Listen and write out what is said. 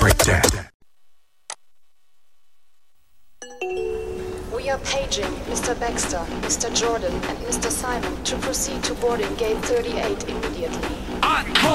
breakdown. We are paging Mr. Baxter, Mr. Jordan, and Mr. Simon to proceed to boarding gate 38 immediately.